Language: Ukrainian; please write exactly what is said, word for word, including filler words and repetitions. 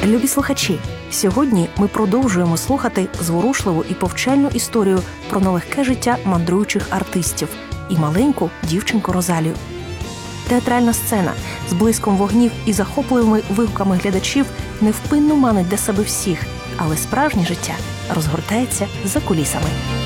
Любі слухачі, сьогодні ми продовжуємо слухати зворушливу і повчальну історію про нелегке життя мандруючих артистів і маленьку дівчинку Розалію. Театральна сцена з блиском вогнів і захопливими вигуками глядачів невпинно манить для себе всіх, але справжнє життя розгортається за кулісами.